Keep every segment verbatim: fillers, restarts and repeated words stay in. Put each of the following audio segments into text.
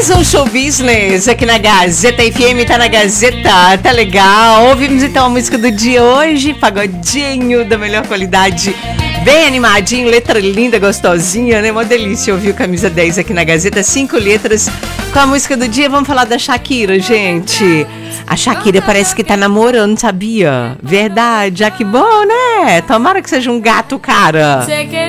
Mais um show business aqui na Gazeta F M, tá na Gazeta, tá legal. Ouvimos então a música do dia hoje, pagodinho da melhor qualidade, bem animadinho, letra linda, gostosinha, né? Uma delícia ouvir o Camisa dez aqui na Gazeta, cinco letras com a música do dia. Vamos falar da Shakira, gente. A Shakira parece que tá namorando, sabia? Verdade, ah, que bom, né? Tomara que seja um gato, cara.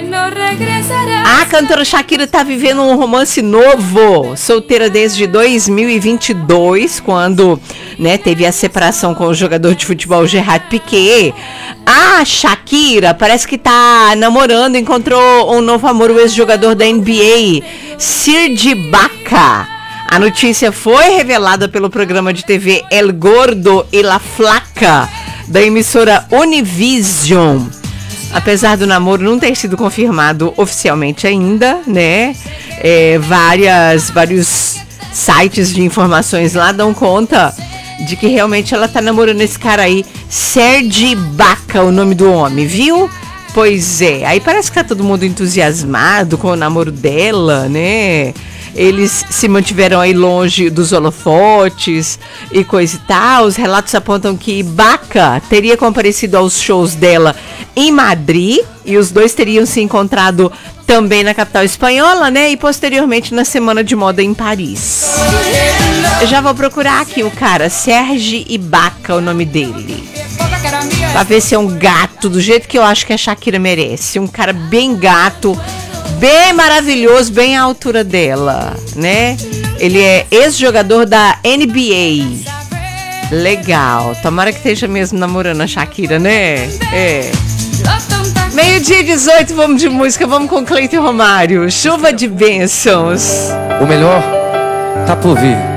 A cantora Shakira tá vivendo um romance novo, solteira desde dois mil e vinte e dois, quando, né, teve a separação com o jogador de futebol Gerard Piqué. A Shakira parece que tá namorando, encontrou um novo amor, o ex-jogador da N B A, Serge Ibaka. A notícia foi revelada pelo programa de T V El Gordo y la Flaca, da emissora Univision. Apesar do namoro não ter sido confirmado oficialmente ainda, né? É, várias, vários sites de informações lá dão conta de que realmente ela tá namorando esse cara aí, Serge Ibaka, o nome do homem, viu? Pois é, aí parece que tá todo mundo entusiasmado com o namoro dela, né? Eles se mantiveram aí longe dos holofotes e coisa e tal. Os relatos apontam que Ibaka teria comparecido aos shows dela em Madrid e os dois teriam se encontrado também na capital espanhola, né? E posteriormente na Semana de Moda em Paris. Eu já vou procurar aqui o cara, Serge Ibaka, o nome dele, pra ver se é um gato, do jeito que eu acho que a Shakira merece. Um cara bem gato, bem maravilhoso, bem à altura dela, né? Ele é ex-jogador da N B A. Legal. Tomara que esteja mesmo namorando a Shakira, né? É. Meio-dia e dezoito, vamos de música, vamos com Cleiton Romário. Chuva de bênçãos. O melhor tá por vir.